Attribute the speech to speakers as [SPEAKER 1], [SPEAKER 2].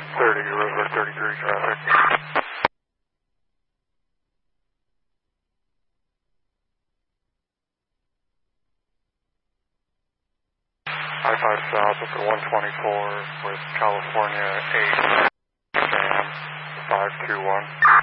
[SPEAKER 1] 30, Roosevelt 33 traffic. I-5 south up to 124 with California 8, Sam 521.